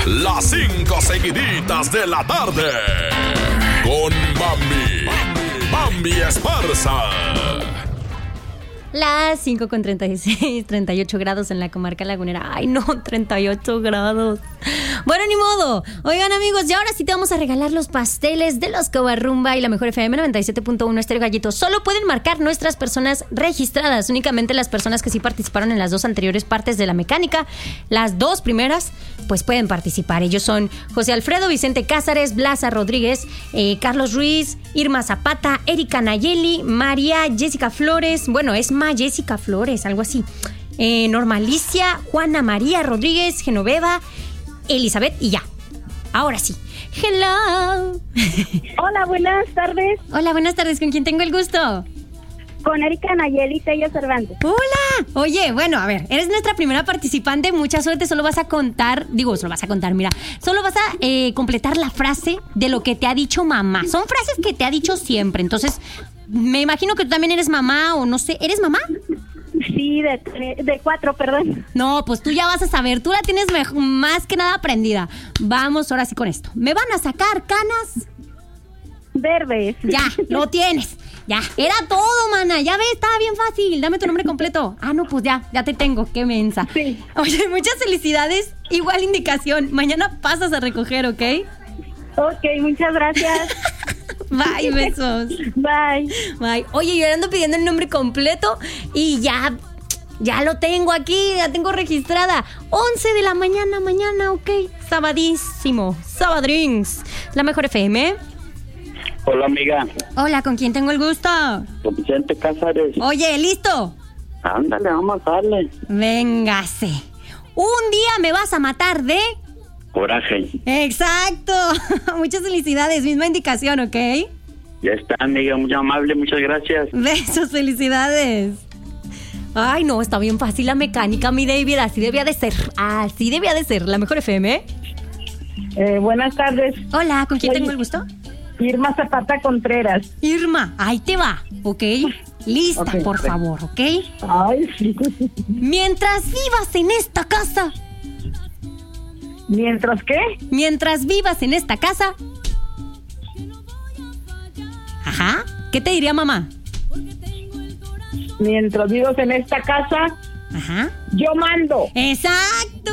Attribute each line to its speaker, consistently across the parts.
Speaker 1: Las 5 seguiditas de la tarde. Con Bambi Esparza.
Speaker 2: Las 5 con 36, 38 grados en la comarca lagunera. Ay, no, 38 grados. Bueno, ni modo. Oigan, amigos, y ahora sí te vamos a regalar los pasteles de los Covarrumba y la Mejor FM 97.1 Estéreo Gallito. Solo pueden marcar nuestras personas registradas. Únicamente las personas que sí participaron en las dos anteriores partes de la mecánica. Las dos primeras, pues pueden participar. Ellos son José Alfredo Vicente Cázares, Blasa Rodríguez, Carlos Ruiz, Irma Zapata, Erika Nayeli, María Jessica Flores. Bueno, es Jessica Flores, algo así. Normalicia, Juana María Rodríguez, Genoveva, Elizabeth y ya. Ahora sí. Hello.
Speaker 3: Hola, buenas tardes.
Speaker 2: Hola, buenas tardes. ¿Con quién tengo el gusto?
Speaker 3: Con Erika Nayeli Tello Cervantes.
Speaker 2: Hola. Oye, bueno, a ver, eres nuestra primera participante. Mucha suerte. Solo vas a contar, mira. Solo vas a completar la frase de lo que te ha dicho mamá. Son frases que te ha dicho siempre. Entonces, me imagino que tú también eres mamá o no sé. ¿Eres mamá?
Speaker 3: Sí, de 4, perdón.
Speaker 2: No, pues tú ya vas a saber. Tú la tienes más que nada aprendida. Vamos ahora sí con esto. ¿Me van a sacar canas?
Speaker 3: Verdes.
Speaker 2: Ya, lo tienes. Ya, era todo, mana. Ya ves, estaba bien fácil. Dame tu nombre completo. Ah, no, pues ya te tengo. Qué mensa.
Speaker 3: Sí.
Speaker 2: Oye, muchas felicidades. Igual indicación. Mañana pasas a recoger, ¿ok?
Speaker 3: Ok, muchas gracias.
Speaker 2: Bye, besos.
Speaker 3: Bye.
Speaker 2: Oye, yo ando pidiendo el nombre completo y ya lo tengo aquí, ya tengo registrada. 11 de la mañana, ok. Sabadísimo. Sabadrings. La Mejor FM.
Speaker 4: Hola, amiga.
Speaker 2: Hola, ¿con quién tengo el gusto?
Speaker 4: Con Vicente Cázares.
Speaker 2: Oye, ¿listo?
Speaker 4: Ándale, vamos a darle.
Speaker 2: Véngase. Un día me vas a matar de...
Speaker 4: Coraje.
Speaker 2: Exacto. Muchas felicidades. Misma indicación, ¿ok?
Speaker 4: Ya está, amiga. Muy amable. Muchas gracias.
Speaker 2: Besos, felicidades. Ay, no, está bien fácil la mecánica, mi David. Así debía de ser. Así debía de ser. La Mejor FM.
Speaker 3: Buenas tardes.
Speaker 2: Hola, ¿con quién tengo el gusto?
Speaker 3: Irma Zapata Contreras.
Speaker 2: Irma, ahí te va, ¿ok? Lista,
Speaker 3: Okay,
Speaker 2: por favor, ¿ok?
Speaker 3: Ay, sí.
Speaker 2: Mientras vivas en esta casa...
Speaker 3: ¿Mientras qué?
Speaker 2: Mientras vivas en esta casa... Ajá, ¿qué te diría mamá?
Speaker 3: Mientras vivas en esta casa...
Speaker 2: Ajá.
Speaker 3: Yo mando.
Speaker 2: ¡Exacto!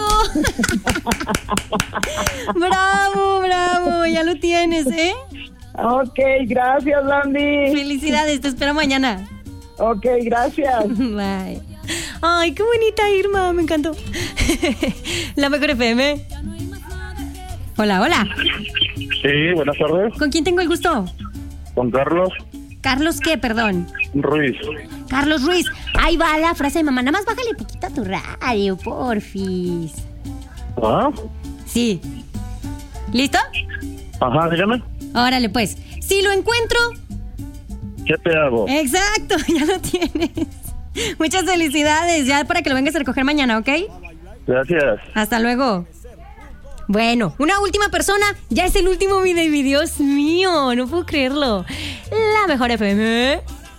Speaker 2: Bravo, ya lo tienes, ¿eh?
Speaker 3: Ok, gracias, Landy.
Speaker 2: Felicidades, te espero mañana.
Speaker 3: Ok, gracias.
Speaker 2: Bye. Ay, qué bonita Irma, me encantó. La Mejor FM. Hola.
Speaker 4: Sí, buenas tardes.
Speaker 2: ¿Con quién tengo el gusto?
Speaker 4: Con Carlos
Speaker 2: ¿Carlos qué, perdón?
Speaker 4: Ruiz.
Speaker 2: Carlos Ruiz. Ahí va la frase de mamá. Nada más bájale poquito a tu radio, porfis.
Speaker 4: ¿Ah?
Speaker 2: Sí. ¿Listo?
Speaker 4: Ajá, dígame.
Speaker 2: Órale, pues. Si lo encuentro...
Speaker 4: ¿Qué te hago?
Speaker 2: Exacto, ya lo tienes. Muchas felicidades. Ya para que lo vengas a recoger mañana, ¿ok?
Speaker 4: Gracias.
Speaker 2: Hasta luego. Bueno, una última persona. Ya es el último video. Dios mío, no puedo creerlo. La Mejor FM.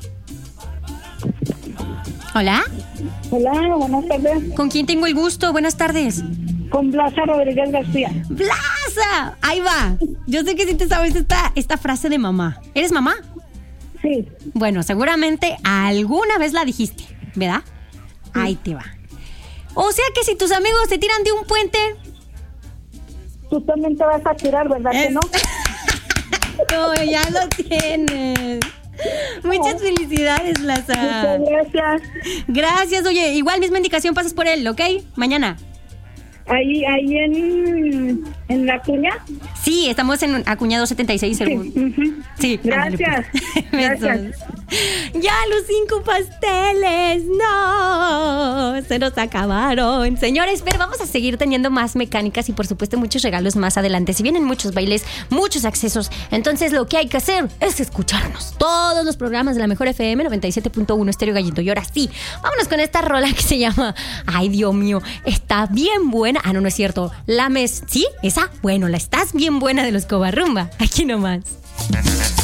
Speaker 2: Hola.
Speaker 3: Hola, buenas tardes.
Speaker 2: ¿Con quién tengo el gusto? Buenas tardes.
Speaker 3: Con Blasa Rodríguez García.
Speaker 2: ¡Blasa! Ahí va. Yo sé que sí te sabes esta frase de mamá. ¿Eres mamá?
Speaker 3: Sí.
Speaker 2: Bueno, seguramente alguna vez la dijiste, ¿verdad? Ahí te va. O sea que si tus amigos te tiran de un puente...
Speaker 3: Tú también te vas a tirar, ¿verdad que no?
Speaker 2: No, ya lo tienes. Muchas felicidades, Blasa.
Speaker 3: Muchas gracias.
Speaker 2: Gracias, oye, igual misma indicación pasas por él, ¿ok? Mañana.
Speaker 3: Ahí en la cuña.
Speaker 2: Sí, estamos en Acuñado 76. Sí.
Speaker 3: Gracias.
Speaker 2: Besos. Ya los 5 pasteles, no, se nos acabaron. Señores, pero vamos a seguir teniendo más mecánicas y por supuesto muchos regalos más adelante. Si vienen muchos bailes, muchos accesos, entonces lo que hay que hacer es escucharnos. Todos los programas de la Mejor FM 97.1 Estéreo Gallito. Y ahora sí, vámonos con esta rola que se llama... Ay, Dios mío, está bien buena. Ah, no es cierto. ¿Sí? ¿Esa? Bueno, la estás bien buena de los Covarrumba. Aquí nomás.